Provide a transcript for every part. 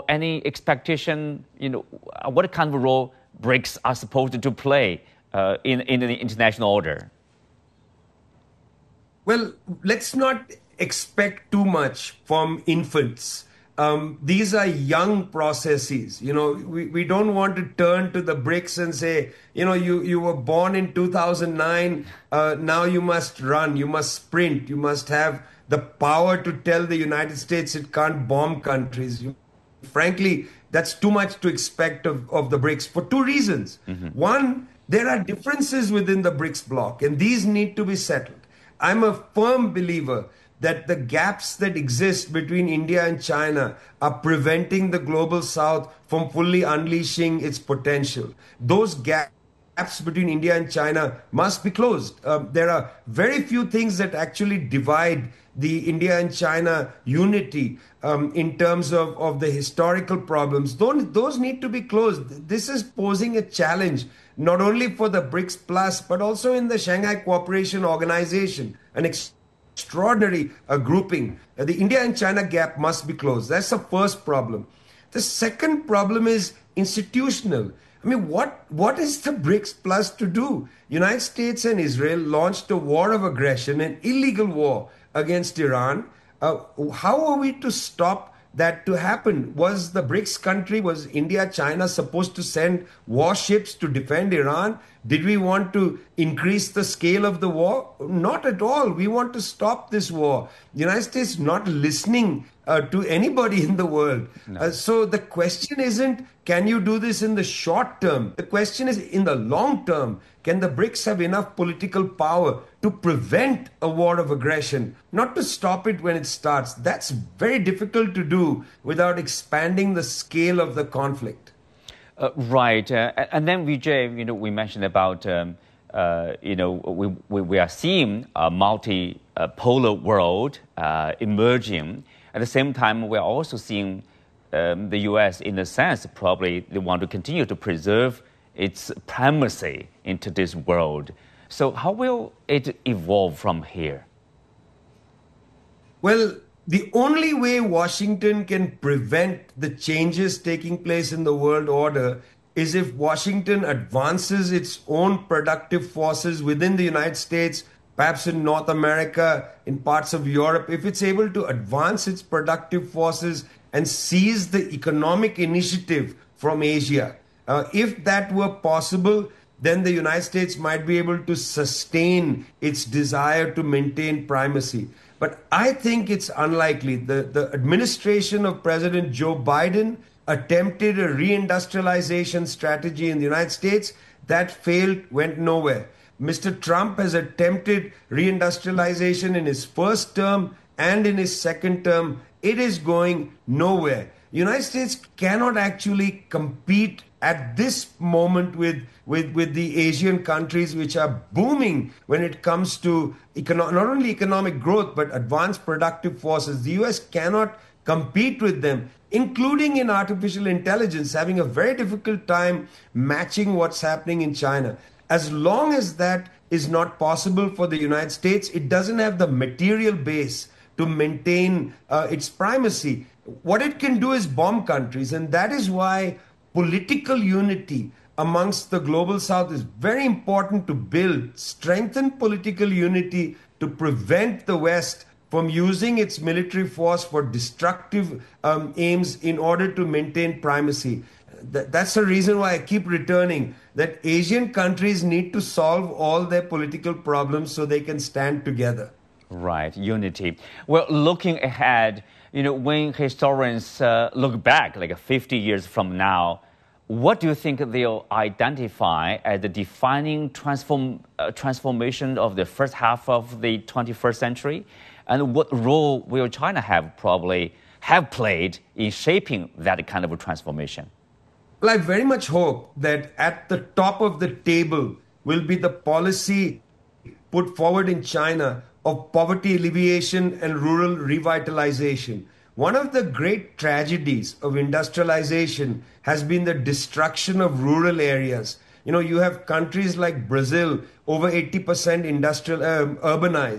any expectation, what kind of role BRICS are supposed to play in the international order? Well, let's not expect too much from infants. These are young processes. We don't want to turn to the BRICS and say, you were born in 2009, now you must run, you must sprint, you must have the power to tell the United States it can't bomb countries. Frankly, that's too much to expect of the BRICS for two reasons. Mm-hmm. One, there are differences within the BRICS bloc, and these need to be settled. I'm a firm believer that the gaps that exist between India and China are preventing the global South from fully unleashing its potential. Those gaps between India and China must be closed. There are very few things that actually divide the India and China unity in terms of the historical problems. Those need to be closed. This is posing a challenge not only for the BRICS Plus, but also in the Shanghai Cooperation Organization, an extraordinary grouping. The India and China gap must be closed. That's the first problem. The second problem is institutional. I mean, what is the BRICS Plus to do? United States and Israel launched a war of aggression, an illegal war against Iran. How are we to stop that to happen? Was the BRICS country, was India, China supposed to send warships to defend Iran? Did we want to increase the scale of the war? Not at all. We want to stop this war. The United States not listening to anybody in the world. No. So the question isn't, can you do this in the short term? The question is, in the long term, can the BRICS have enough political power to prevent a war of aggression, not to stop it when it starts? That's very difficult to do without expanding the scale of the conflict. Right. And then, Vijay, we mentioned about, we are seeing a multipolar world emerging. At the same time, we're also seeing the U.S., in a sense, probably they want to continue to preserve its primacy into this world. So how will it evolve from here? Well, the only way Washington can prevent the changes taking place in the world order is if Washington advances its own productive forces within the United States, perhaps in North America, in parts of Europe. If it's able to advance its productive forces and seize the economic initiative from Asia, if that were possible, then the United States might be able to sustain its desire to maintain primacy. But I think it's unlikely. The administration of President Joe Biden attempted a reindustrialization strategy in the United States. That failed, went nowhere. Mr. Trump has attempted reindustrialization in his first term and in his second term. It is going nowhere. The United States cannot actually compete at this moment with the Asian countries, which are booming when it comes to not only economic growth, but advanced productive forces. The US cannot compete with them, including in artificial intelligence, having a very difficult time matching what's happening in China. As long as that is not possible for the United States, it doesn't have the material base to maintain its primacy. What it can do is bomb countries, and that is why political unity amongst the global South is very important to build. Strengthen political unity to prevent the West from using its military force for destructive aims in order to maintain primacy. That's the reason why I keep returning that Asian countries need to solve all their political problems so they can stand together. Right, unity. Well, looking ahead, when historians look back, like 50 years from now, what do you think they'll identify as the defining transformation of the first half of the 21st century? And what role will China probably have played in shaping that kind of a transformation? Well, I very much hope that at the top of the table will be the policy put forward in China of poverty alleviation and rural revitalization. One of the great tragedies of industrialization has been the destruction of rural areas. You have countries like Brazil, over 80% urbanized.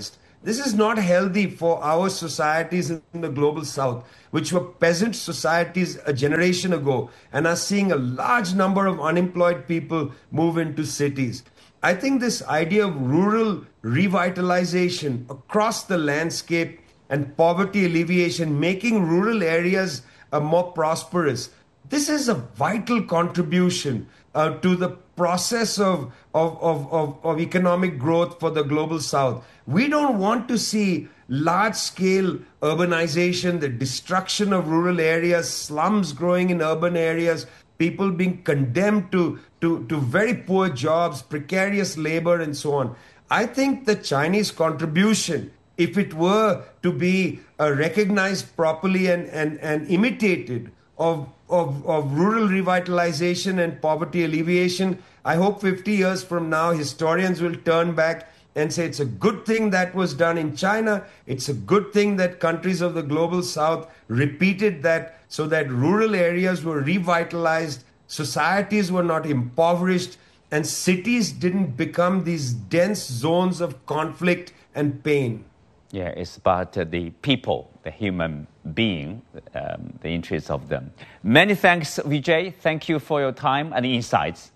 This is not healthy for our societies in the global south, which were peasant societies a generation ago and are seeing a large number of unemployed people move into cities. I think this idea of rural revitalization across the landscape and poverty alleviation, making rural areas more prosperous, this is a vital contribution to the process of economic growth for the global south. We don't want to see large-scale urbanization, the destruction of rural areas, slums growing in urban areas, people being condemned to very poor jobs, precarious labor, and so on. I think the Chinese contribution, if it were to be recognized properly and imitated, of rural revitalization and poverty alleviation, I hope 50 years from now, historians will turn back and say it's a good thing that was done in China. It's a good thing that countries of the global south repeated that so that rural areas were revitalized, societies were not impoverished, and cities didn't become these dense zones of conflict and pain. Yeah, it's about the people, the human being, the interests of them. Many thanks, Vijay. Thank you for your time and insights.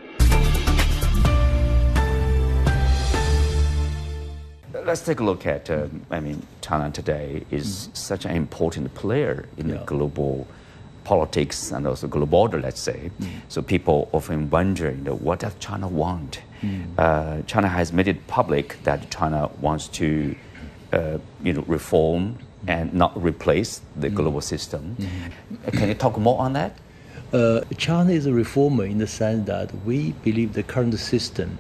Let's take a look at, China today is such an important player in the global politics and also global order, let's say. So people often wondering, what does China want? China has made it public that China wants to reform and not replace the global system. Can you talk more on that? China is a reformer in the sense that we believe the current system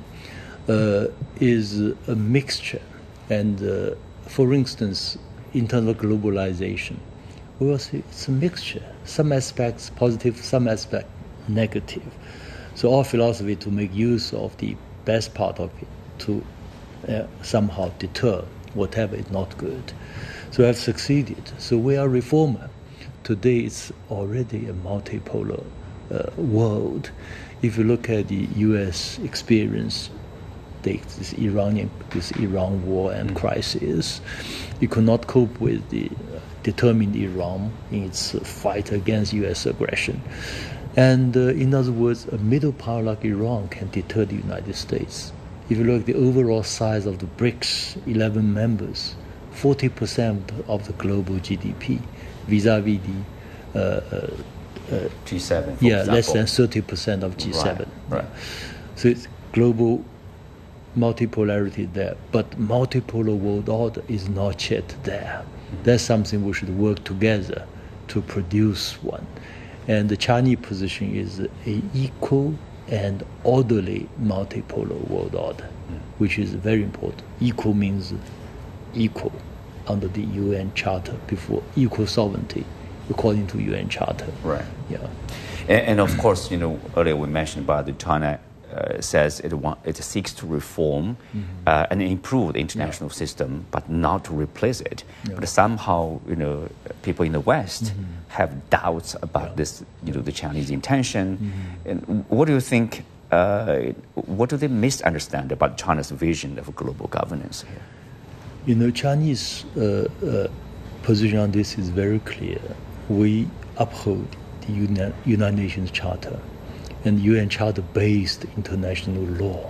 is a mixture. And for instance, in terms of globalization, we will see it's a mixture. Some aspects positive, some aspects negative. So our philosophy is to make use of the best part of it to somehow deter whatever is not good. So we have succeeded. So we are a reformer. Today it's already a multipolar world. If you look at the U.S. experience, this Iran war and crisis, it could not cope with the determined Iran in its fight against U.S. aggression. And in other words, a middle power like Iran can deter the United States. If you look at the overall size of the BRICS, 11 members, 40% of the global GDP, vis-a-vis the G7, less than 30% of G7. Right. So it's global multipolarity there, but multipolar world order is not yet there. That's something we should work together to produce one. And the Chinese position is an equal and orderly multipolar world order, which is very important. Equal means equal under the UN Charter, before equal sovereignty according to UN Charter. Right. Yeah. And of course, earlier we mentioned about the China says it seeks to reform and improve the international system, but not to replace it. But somehow, people in the West have doubts about this, the Chinese intention. And what do you think? What do they misunderstand about China's vision of global governance here? Chinese position on this is very clear. We uphold the United Nations Charter and UN Charter-based international law.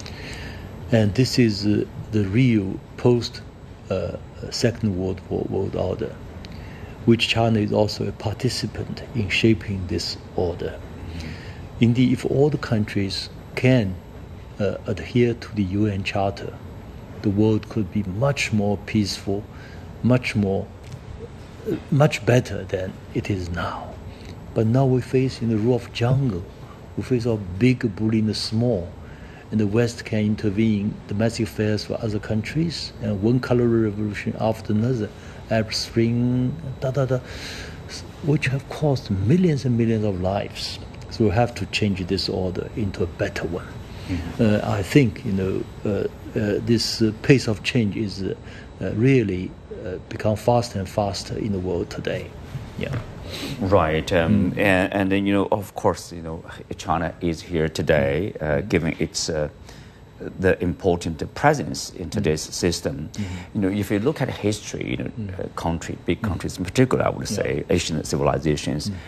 And this is the real post-Second World War world order, which China is also a participant in shaping this order. Indeed, if all the countries can adhere to the UN Charter, the world could be much more peaceful, much better than it is now. But now we face in the rule of jungle. We face a big bullying the small, and the West can intervene in domestic affairs for other countries, and one color revolution after another, Arab Spring, which have cost millions and millions of lives. So we have to change this order into a better one. I think this pace of change is really become faster and faster in the world today. Yeah. Right, and then of course, China is here today, giving its the important presence in today's system. If you look at history, country, big countries in particular, I would say Asian civilizations,